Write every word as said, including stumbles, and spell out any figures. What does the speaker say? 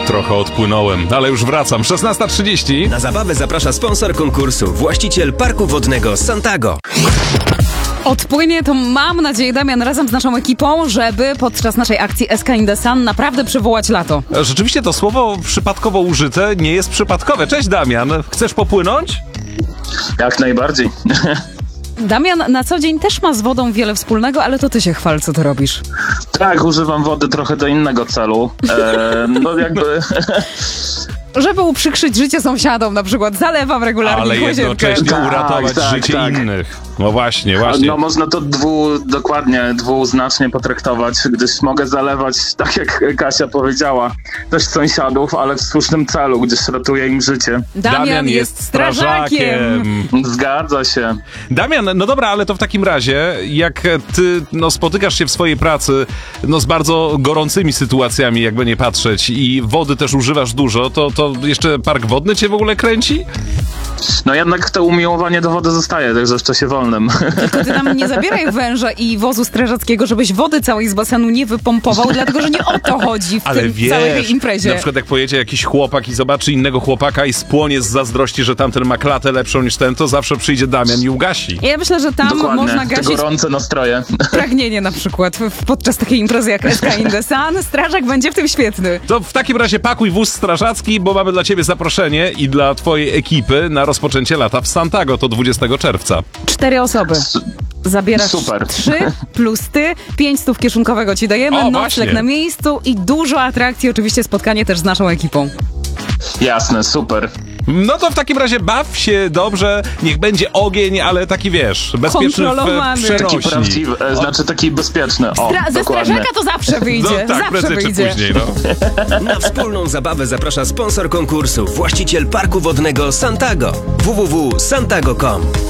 Trochę odpłynąłem, ale już wracam. szesnasta trzydzieści. Na zabawę zaprasza sponsor konkursu, właściciel parku wodnego Santago. Odpłynie to, mam nadzieję, Damian, razem z naszą ekipą, żeby podczas naszej akcji S K in the Sun naprawdę przywołać lato. Rzeczywiście to słowo przypadkowo użyte nie jest przypadkowe. Cześć, Damian. Chcesz popłynąć? Jak najbardziej. Damian na co dzień też ma z wodą wiele wspólnego, ale to ty się chwal, co ty robisz. Tak, używam wody trochę do innego celu. E, no jakby... Żeby uprzykrzyć życie sąsiadom, na przykład zalewam regularnie Ale łazienkę. jednocześnie Tak, uratować tak, życie tak. innych. No właśnie, właśnie. No można to dwu, dokładnie dwuznacznie potraktować, gdyż mogę zalewać, tak jak Kasia powiedziała, też sąsiadów, ale w słusznym celu, gdyż ratuje im życie. Damian, Damian jest jest strażakiem. strażakiem. Zgadza się. Damian, no dobra, ale to w takim razie, jak ty no, spotykasz się w swojej pracy no, z bardzo gorącymi sytuacjami, jakby nie patrzeć, i wody też używasz dużo, to, to jeszcze park wodny cię w ogóle kręci? No jednak to umiłowanie do wody zostaje, także w czasie wolnym. Tylko ty tam nie zabieraj węża i wozu strażackiego, żebyś wody całej z basenu nie wypompował, dlatego że nie o to chodzi w Ale tym wiesz, całej tej imprezie. na przykład jak pojedzie jakiś chłopak i zobaczy innego chłopaka i spłonie z zazdrości, że tamten ma klatę lepszą niż ten, to zawsze przyjdzie Damian i ugasi. Ja myślę, że tam Dokładnie, można te gasić gorące nastroje. pragnienie na przykład w- podczas takiej imprezy jak S K in the Sun. Strażak będzie w tym świetny. To w takim razie pakuj wóz strażacki, bo mamy dla ciebie zaproszenie i dla twojej ekipy na rozpoczęcie lata w Santago, to dwudziestego czerwca. Cztery osoby. Zabierasz Super. trzy plus ty, pięć stów kieszonkowego ci dajemy, O, nocleg właśnie. na miejscu i dużo atrakcji, oczywiście spotkanie też z naszą ekipą. Jasne, super. No to w takim razie baw się dobrze, niech będzie ogień, ale taki wiesz, bezpieczny w Kontrolowany. Taki przenośni. prawdziwy, e, znaczy taki bezpieczny. O, Stra- ze dokładnie. strażaka to zawsze wyjdzie, No tak, zawsze prędzej czy wyjdzie. później, no. Na wspólną zabawę zaprasza sponsor konkursu, właściciel parku wodnego Santago. w w w kropka santago kropka com